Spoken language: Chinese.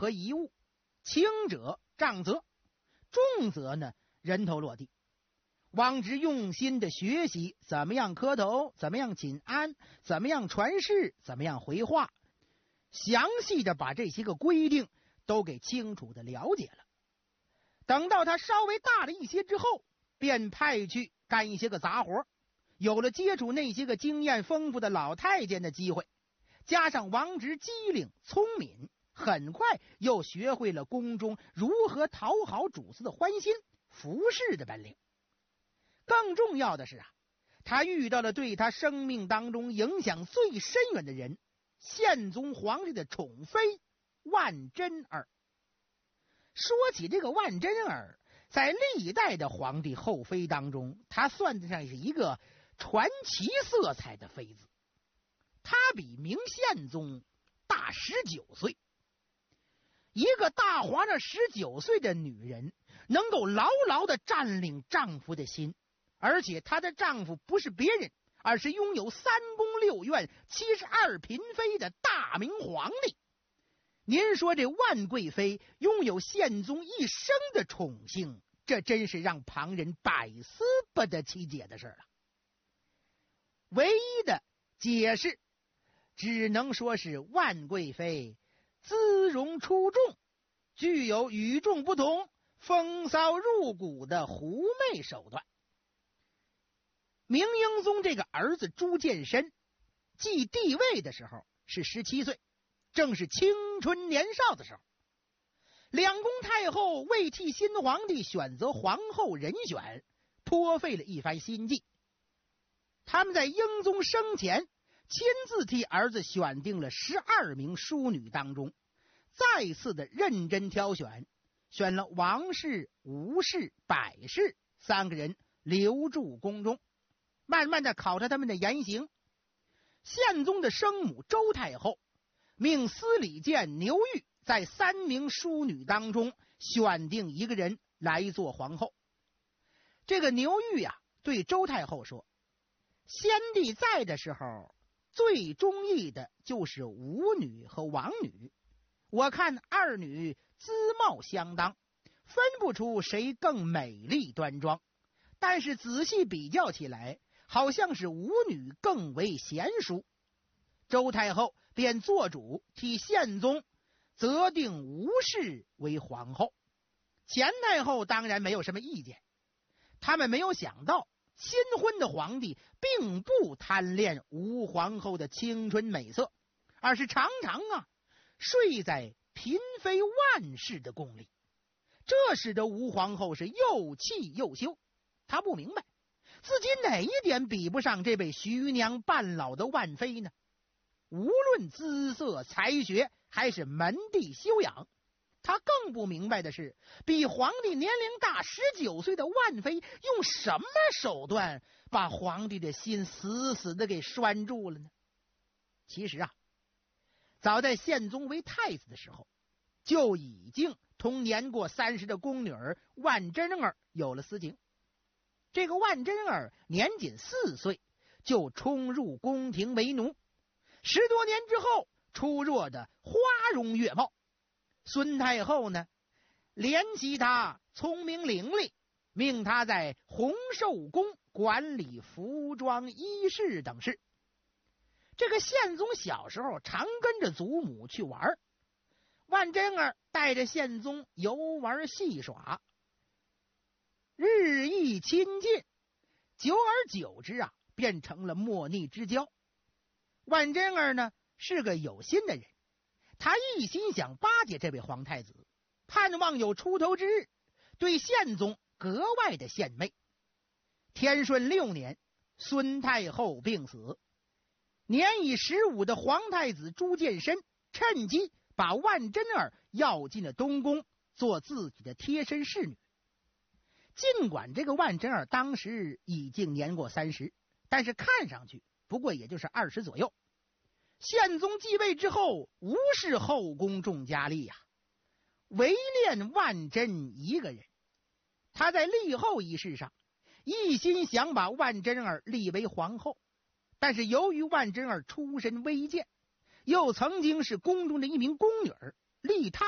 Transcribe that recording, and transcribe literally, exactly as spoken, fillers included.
和遗物，轻者杖责，重则呢人头落地。王直用心的学习怎么样磕头，怎么样请安，怎么样传誓，怎么样回话，详细的把这些个规定都给清楚的了解了。等到他稍微大了一些之后，便派去干一些个杂活，有了接触那些个经验丰富的老太监的机会，加上王直机灵聪明，很快又学会了宫中如何讨好主子的欢心，服侍的本领。更重要的是啊，他遇到了对他生命当中影响最深远的人，宪宗皇帝的宠妃万贞儿。说起这个万贞儿，在历代的皇帝后妃当中，他算得上是一个传奇色彩的妃子。他比明宪宗大十九岁。一个大皇上十九岁的女人，能够牢牢地占领丈夫的心，而且她的丈夫不是别人，而是拥有三宫六院七十二嫔妃的大明皇帝。您说这万贵妃拥有宪宗一生的宠幸，这真是让旁人百思不得其解的事了。唯一的解释只能说是万贵妃姿容出众，具有与众不同、风骚入骨的狐媚手段。明英宗这个儿子朱见深继帝位的时候是十七岁，正是青春年少的时候。两宫太后为替新皇帝选择皇后人选，颇费了一番心计。他们在英宗生前亲自替儿子选定了十二名淑女当中，再次的认真挑选，选了王氏、吴氏、百氏三个人留驻宫中，慢慢的考察他们的言行。宪宗的生母周太后命司礼监牛玉在三名淑女当中选定一个人来做皇后。这个牛玉啊，对周太后说，先帝在的时候最中意的就是吴女和王女，我看二女姿貌相当，分不出谁更美丽端庄，但是仔细比较起来，好像是吴女更为贤淑。周太后便做主替宪宗择定吴氏为皇后。前太后当然没有什么意见，他们没有想到新婚的皇帝并不贪恋吴皇后的青春美色，而是常常啊睡在嫔妃万氏的宫里，这使得吴皇后是又气又羞。她不明白自己哪一点比不上这位徐娘半老的万妃呢？无论姿色才学还是门第修养，他更不明白的是，比皇帝年龄大十九岁的万妃用什么手段把皇帝的心死死的给拴住了呢？其实啊，早在宪宗为太子的时候，就已经同年过三十的宫女儿万贞儿有了私情。这个万贞儿年仅四岁就冲入宫廷为奴，十多年之后出落的花容月貌。孙太后呢，怜惜他聪明伶俐，命他在洪寿宫管理服装衣饰等事。这个宪宗小时候常跟着祖母去玩，万贞儿带着宪宗游玩戏耍，日益亲近，久而久之啊，变成了莫逆之交。万贞儿呢是个有心的人，他一心想巴结这位皇太子，盼望有出头之日，对宪宗格外的献媚。天顺六年，孙太后病死，年已十五的皇太子朱见深趁机把万贞儿要进了东宫，做自己的贴身侍女。尽管这个万贞儿当时已经年过三十，但是看上去不过也就是二十左右。宪宗继位之后，无视后宫众佳丽呀、啊，唯恋万贞一个人。他在立后一事上一心想把万贞儿立为皇后，但是由于万贞儿出身微贱，又曾经是宫中的一名宫女，立他